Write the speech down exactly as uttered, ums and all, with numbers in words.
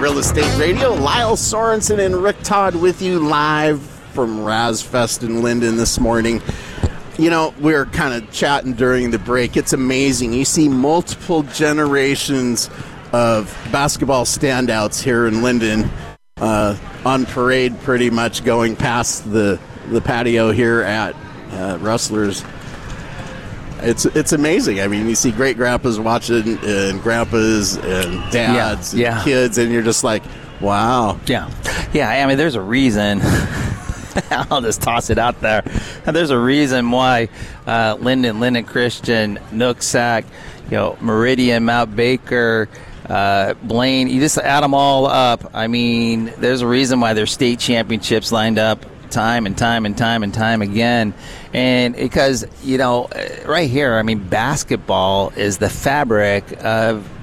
Real Estate Radio. Lyle Sorensen and Rick Todd with you live from Razfest in Linden this morning. You know, we were kind of chatting during the break. It's amazing. You see multiple generations of basketball standouts here in Linden uh, on parade pretty much going past the, the patio here at uh, Rustler's. It's it's amazing. I mean, you see great grandpas watching and grandpas and dads yeah, yeah. and kids, and you're just like, wow. Yeah. Yeah, I mean, there's a reason. I'll just toss it out there. There's a reason why uh, Linden, Linden Christian, Nooksack, you know, Meridian, Mount Baker, uh, Blaine, you just add them all up. I mean, there's a reason why there's state championships lined up time and time and time and time again. And because, you know, right here, I mean, basketball is the fabric of